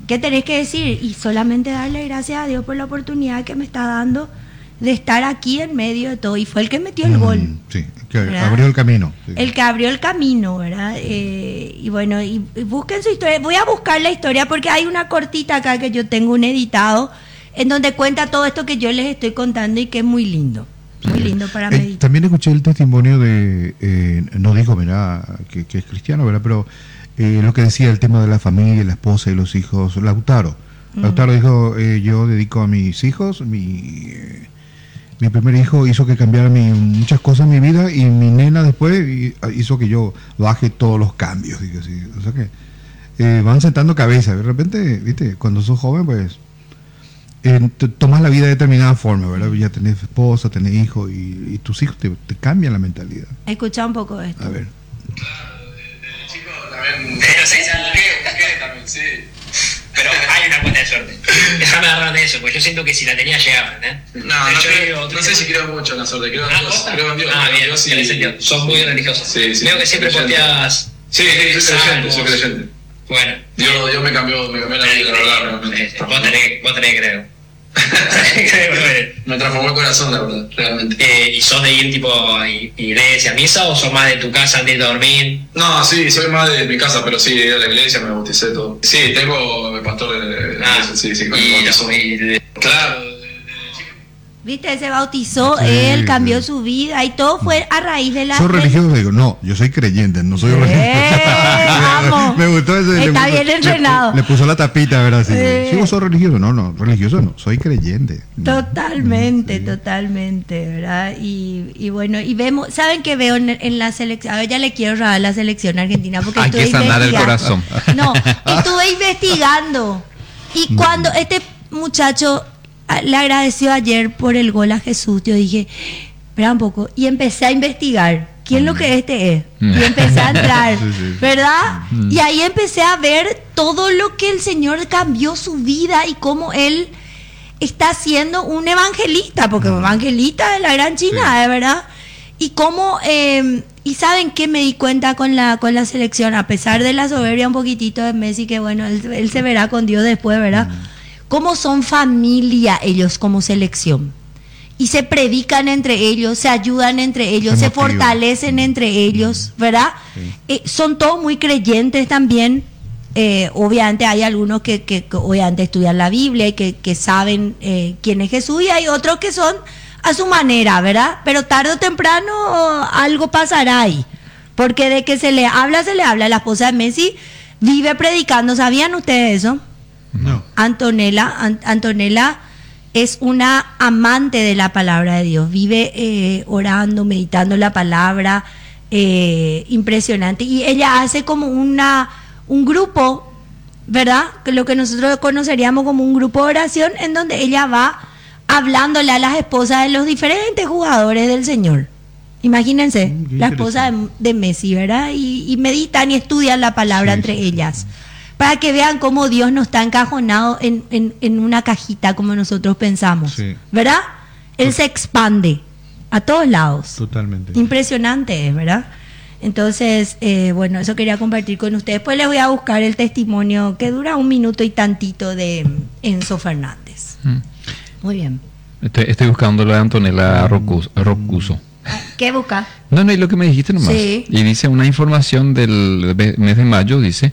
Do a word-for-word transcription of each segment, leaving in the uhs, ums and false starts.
¿qué tenés que decir? Y solamente darle gracias a Dios por la oportunidad que me está dando de estar aquí en medio de todo. Y fue el que metió el Mm, gol. Sí, que ¿verdad? abrió el camino. Sí. El que abrió el camino, ¿verdad? Eh, y bueno, y, y busquen su historia. Voy a buscar la historia porque hay una cortita acá que yo tengo un editado en donde cuenta todo esto que yo les estoy contando y que es muy lindo. Muy lindo para Eh, meditar. también escuché el testimonio de, eh, no dijo, mira, que, que es cristiano, ¿verdad? Pero eh, lo que decía el tema de la familia, la esposa y los hijos, Lautaro. Mm. Lautaro dijo, eh, yo dedico a mis hijos, mi, eh, mi primer hijo hizo que cambiara mi, muchas cosas en mi vida y mi nena después y- hizo que yo baje todos los cambios. Digo, así. O sea que eh, van sentando cabeza. De repente, viste, cuando sos joven, pues eh, te- tomas la vida de determinada forma, ¿verdad? Ya tenés esposa, tenés hijos y, y tus hijos te, te cambian la mentalidad. Escucha un poco esto. A ver. Desde chico también. Pero seis años. ¿Qué? ¿Qué? También, sí. Pero hay una cuenta de suerte. Déjame agarrar de eso, porque yo siento que si la tenía llegaba, ¿eh? No, no, Yo creo- digo, no sé si creo mucho en la suerte, creo en Ah, Dios. ¿posta? Creo en Dios. Ah, bien, Dios tiene y- sentido. Sos muy religioso. Sí, sí. Veo que siempre creyente. posteas. Sí, sí, soy creyente, soy salmos. creyente. Bueno. Dios, Dios me cambió, me cambió la vida, la verdad, realmente. Sí, Vos tenés, vos tenés que creo. Creo, Me transformó el corazón, la verdad, realmente. eh, ¿Y sos de ir tipo a i- iglesia, misa o sos más de tu casa antes de dormir? No, sí, soy más de mi casa, pero sí, he ido a la iglesia, me bauticé todo. Sí, tengo el pastor de de la Ah, iglesia, sí, sí, con y, el bautizo. y- Claro, de- de- ¿Viste? Se bautizó, Sí, él cambió sí. su vida y todo fue a raíz de la... ¿Soy de- religioso? Digo, no, yo soy creyente, no soy Eh, religioso. vamos. Me gustó ese. Está le, bien le- entrenado. Le, puso la tapita, ¿verdad? Sí, Eh. ¿Sí vos sos religioso? No, no, religioso no, soy creyente. Totalmente, Sí. totalmente, ¿verdad? Y, y bueno, y vemos, ¿saben qué veo en, en la selección? A ver, ya le quiero robar la selección argentina porque Hay que estuve sanar el investigando. corazón. No, estuve investigando. Y cuando este muchacho ah, le agradeció ayer por el gol a Jesús, yo dije, espera un poco, y empecé a investigar. ¿Quién lo que este es? Y empecé a entrar, Sí, sí. ¿verdad? Y ahí empecé a ver todo lo que el Señor cambió su vida y cómo Él está siendo un evangelista, porque evangelista de la gran China, ¿de verdad? Y cómo, eh, y saben qué me di cuenta con la con la selección, a pesar de la soberbia un poquitito de Messi, que bueno, él, él se verá con Dios después, ¿verdad? Cómo son familia ellos como selección. Y se predican entre ellos, se ayudan entre ellos, Se se, motivan. fortalecen entre ellos, ¿verdad? Eh, son todos muy creyentes también. Eh, obviamente hay algunos que, que, que obviamente estudian la Biblia y que, que saben eh, quién es Jesús, y hay otros que son a su manera, ¿verdad? Pero tarde o temprano algo pasará ahí, porque de que se le habla, se le habla. La esposa de Messi vive predicando, ¿sabían ustedes eso? No. Antonella, An- Antonella es una amante de la palabra de Dios, vive eh, orando, meditando la palabra, eh, impresionante, y ella hace como una un grupo, ¿verdad? Que lo que nosotros conoceríamos como un grupo de oración, en donde ella va hablándole a las esposas de los diferentes jugadores del Señor. Imagínense, Mm, qué la esposa de, de Messi, ¿verdad? Y, y meditan y estudian la palabra Sí, entre sí, sí. ellas, para que vean cómo Dios no está encajonado en, en, en una cajita como nosotros pensamos, Sí. ¿verdad? Él se expande a todos lados. Totalmente. Impresionante es, ¿verdad? Entonces, eh, bueno, eso quería compartir con ustedes. Después les voy a buscar el testimonio que dura un minuto y tantito de Enzo Fernández. Mm. Muy bien. Estoy, estoy buscando lo de Antonella Rocus- Rocuso. ¿Qué busca? No, no, y lo que me dijiste nomás. Sí. Y dice una información del be- mes de mayo, dice,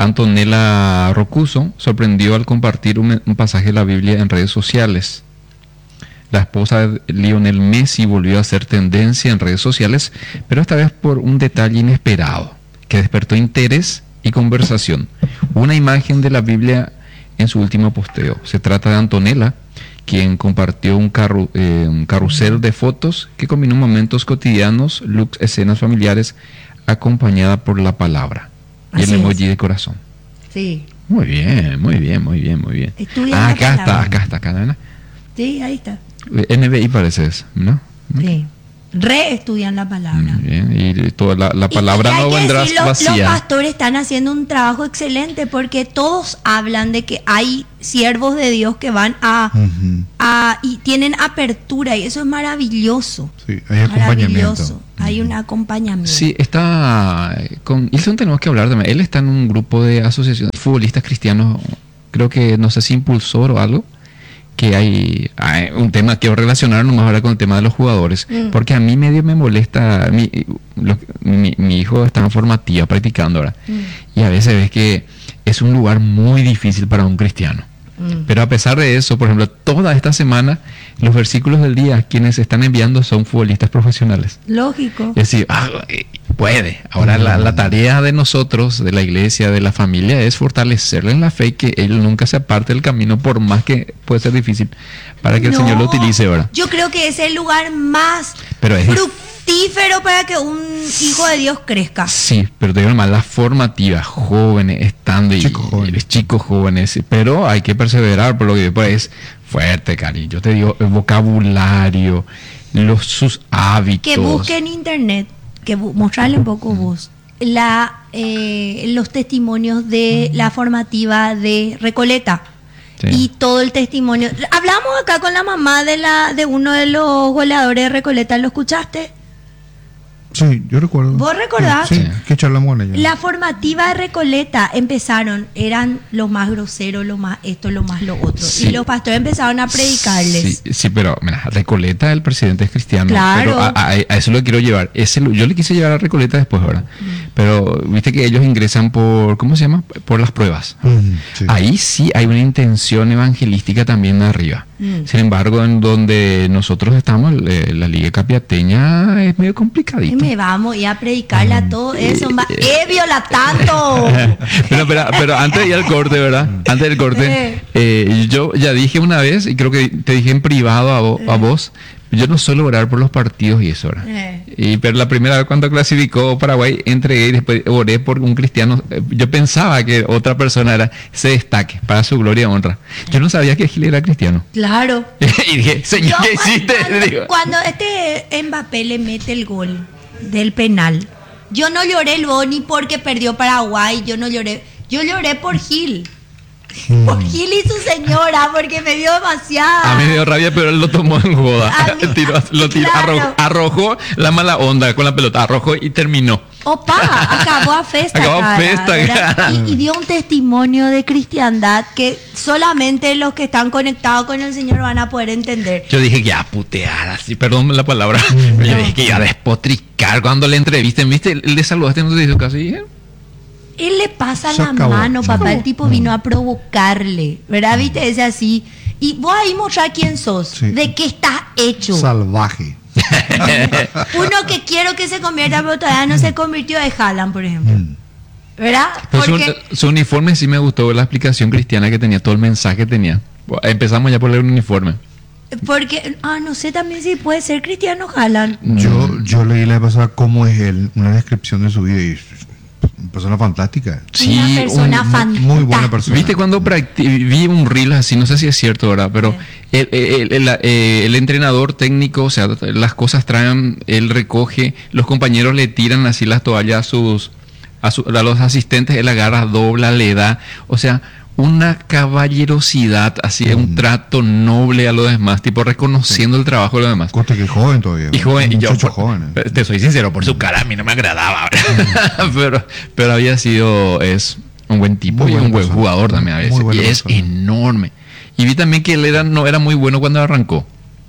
Antonella Rocuso sorprendió al compartir un, me- un pasaje de la Biblia en redes sociales. La esposa de Lionel Messi volvió a hacer tendencia en redes sociales, pero esta vez por un detalle inesperado, que despertó interés y conversación. Una imagen de la Biblia en su último posteo. Se trata de Antonella, quien compartió un, carru- eh, un carrusel de fotos que combinó momentos cotidianos, looks, escenas familiares, acompañada por la palabra y Así el es. emoji de corazón. Sí, Muy bien, muy bien, muy bien, muy bien. Estudia Ah, la acá está, palabra. acá está, acá, ¿no? sí, ahí está. N B I parece eso, ¿no? Sí. Reestudian la palabra. Muy bien, y toda la, la palabra Y- y hay no que vendrá decirlo, los vacía. pastores están haciendo un trabajo excelente, porque todos hablan de que hay siervos de Dios que van a, Ujú. a y tienen apertura, y eso es maravilloso. Sí, hay acompañamiento. Maravilloso. Hay un acompañamiento. Sí, está eh, con Ilson tenemos que hablar también. Él está en un grupo de asociaciones de futbolistas cristianos creo que, no sé si impulsor o algo, que hay, hay un tema que relacionar nomás ahora con el tema de los jugadores, mm. porque a mí medio me molesta, mi, lo, mi, mi hijo está en formativa practicando ahora, mm. y a veces ves que es un lugar muy difícil para un cristiano. Mm. Pero a pesar de eso, por ejemplo, toda esta semana, los versículos del día, quienes están enviando son futbolistas profesionales. Lógico. Es decir, ah, puede. Ahora mm. la, la tarea de nosotros, de la iglesia, de la familia, es fortalecerle en la fe y que él nunca se aparte del camino, por más que puede ser difícil, para que no, el Señor lo utilice ahora. Yo creo que es el lugar más Pero es fructífero para que un hijo de Dios crezca. Sí, pero te digo más, la formativa, jóvenes, estando chicos jóvenes. chicos jóvenes, pero hay que perseverar, por lo que después es fuerte, cariño. Yo te digo, el vocabulario, los, sus hábitos. Que busque en internet, que bu- mostrarle un poco vos, la, eh, los testimonios de la formativa de Recoleta. Sí. Y todo el testimonio. Hablamos acá con la mamá de la de uno de los goleadores de Recoleta, ¿lo escuchaste? Sí, yo recuerdo. ¿Vos recordás? Sí, sí, que charlamos con ella. La formativa de Recoleta empezaron, eran los más groseros, lo más esto, lo más lo otro. Sí. Y los pastores empezaron a predicarles. Sí, sí, pero mira, Recoleta, el presidente es cristiano. Claro. Pero a, a, a eso lo quiero llevar. Ese, yo le quise llevar a Recoleta después ahora. Mm. Pero viste que ellos ingresan por, ¿cómo se llama? Por las pruebas. Mm, sí. Ahí sí hay una intención evangelística también arriba. Mm. Sin embargo, en donde nosotros estamos, la Liga Capiateña es medio complicadita. Me vamos y a predicarle a todo eso. ¡Eh, viola tanto! pero, pero, pero antes de ir al corte, ¿verdad? Antes del corte, eh, yo ya dije una vez, y creo que te dije en privado a, vo, a vos, yo no suelo orar por los partidos y eso, ¿verdad? Eh. Y, pero la primera vez cuando clasificó Paraguay, entregué y después oré por un cristiano. Yo pensaba que otra persona era se destaque para su gloria y honra. Yo no sabía que Gil era cristiano. Claro. Y dije, Señor, yo, ¿qué hiciste? Cuando, Digo. cuando este Mbappé le mete el gol del penal, yo no lloré luego ni porque perdió Paraguay, yo no lloré. Yo lloré por Gil. Mm. Por Gil y su señora, porque me dio demasiado. A mí me dio rabia, pero él lo tomó en joda. Mí, tiró, lo tiró, claro. arrojó, arrojó la mala onda con la pelota, arrojó y terminó. Opa, acabó a festa. Acabó a festa. Y, y dio un testimonio de cristiandad que solamente los que están conectados con el Señor van a poder entender. Yo dije que ya putear, así, perdón la palabra. No. Yo dije que ya despotricar cuando le entrevisten, ¿viste? Él le saludaste, no te dijo casi, ¿eh? Él le pasa la mano, papá, el tipo vino a provocarle, ¿verdad? ¿Viste? Ese así. Y vos ahí mostrar quién sos, sí. De qué estás hecho. Salvaje. Uno que quiero que se convierta, pero todavía no se convirtió, de Haaland, por ejemplo. ¿Verdad? Porque su, su uniforme sí me gustó, la explicación cristiana que tenía, todo el mensaje que tenía. Empezamos ya por leer un uniforme. Porque, ah, no sé también si puede ser cristiano Haaland. Yo, yo leí la vez pasada cómo es él, una descripción de su vida y una persona fantástica. Sí, una persona un, fantástica. Muy buena persona. Viste cuando practi- vi un reel así, no sé si es cierto, ¿verdad? Pero sí. el, el, el, el, el entrenador técnico, o sea, las cosas traen, él recoge, los compañeros le tiran así las toallas a sus a, su, a los asistentes, él agarra, dobla, le da, o sea, una caballerosidad, así, mm. un trato noble a los demás, tipo reconociendo sí. el trabajo de los demás. Coste que joven todavía. Y joven, y yo, por, joven, eh. te soy sincero, por su cara a mí no me agradaba, mm. pero, pero había sido, es un buen tipo muy y un buen persona. Jugador también a veces, y es persona. Enorme. Y vi también que él era, no era muy bueno cuando arrancó.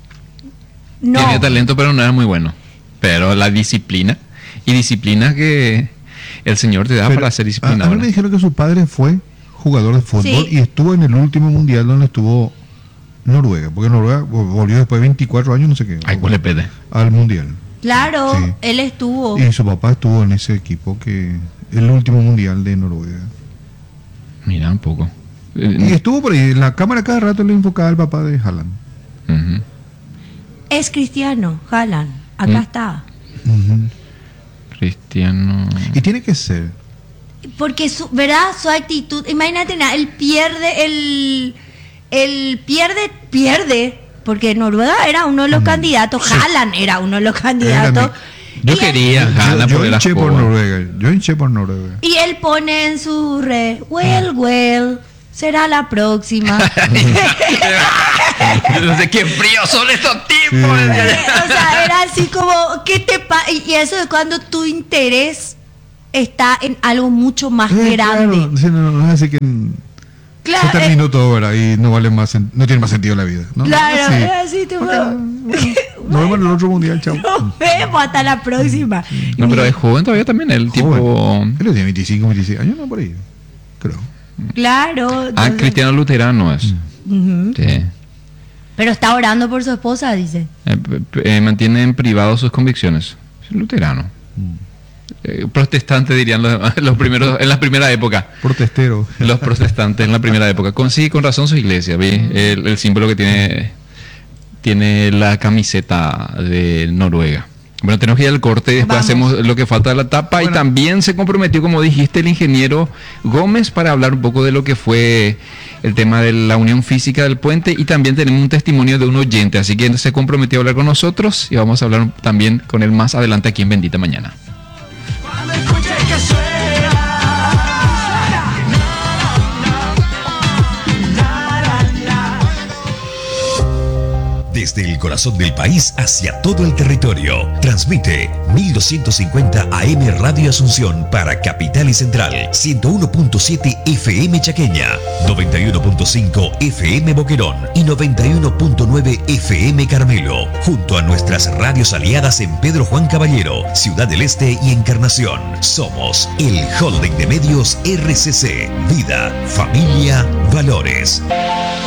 No. Tenía talento, pero no era muy bueno. Pero la disciplina, y disciplina que el Señor te da pero, para ser disciplinado. A mí me dijeron que su padre fue jugador de fútbol sí. y estuvo en el último mundial donde estuvo Noruega, porque Noruega volvió después de veinticuatro años, no sé qué. Ay, ¿cuál le pede? Al mundial. Claro, sí. Él estuvo. Y su papá estuvo en ese equipo que el último mundial de Noruega. Mira un poco. Y estuvo por ahí, la cámara cada rato le enfocaba al papá de Haaland. Uh-huh. Es cristiano, Haaland, acá uh-huh. está. Uh-huh. Cristiano. Y tiene que ser. Porque su, ¿verdad? Su actitud, imagínate, él pierde, el, el pierde, pierde, porque Noruega era uno de los mm. candidatos, sí. Haaland era uno de los candidatos. Yo quería él, Haaland, yo, yo hinché por Noruega, yo hinché por Noruega. Y él pone en su red, well, well, será la próxima. No sé qué frío son estos tipos. Sí. O sea, era así como, ¿qué te pasa? Y eso es cuando tu interés está en algo mucho más eh, grande. Claro, sí, no, no, así que... Claro, se terminó eh, todo, ¿verdad? Y no vale más, sen- no tiene más sentido la vida, ¿no? Claro, Sí. es así, tipo, Nos vemos en el otro mundial, chao. nos vemos hasta la próxima. No, pero es joven todavía también, el tipo... Joven. Él tiene veinticinco, veintiséis años, no, por ahí, creo. Claro. Ah, entonces- cristiano luterano es. Ujú. Sí. Pero está orando por su esposa, dice. Eh, p- p- eh, mantiene en privado sus convicciones. Es luterano. Eh, protestante dirían los, los primeros, en la primera época. Protestero. Los protestantes en la primera época. Con, sí, con razón su iglesia. ¿vi? El, el símbolo que tiene tiene la camiseta de Noruega. Bueno, tenemos que ir al corte y después Vamos. hacemos lo que falta de la tapa. Bueno. Y también se comprometió, como dijiste, el ingeniero Gómez para hablar un poco de lo que fue el tema de la unión física del puente. Y también tenemos un testimonio de un oyente. Así que se comprometió a hablar con nosotros y vamos a hablar también con él más adelante aquí en Bendita Mañana. Desde el corazón del país hacia todo el territorio. Transmite mil doscientos cincuenta A M Radio Asunción para Capital y Central. ciento uno punto siete F M Chaqueña. noventa y uno punto cinco F M Boquerón. Y noventa y uno punto nueve F M Carmelo. Junto a nuestras radios aliadas en Pedro Juan Caballero, Ciudad del Este y Encarnación. Somos el Holding de Medios R C C. Vida, familia, valores.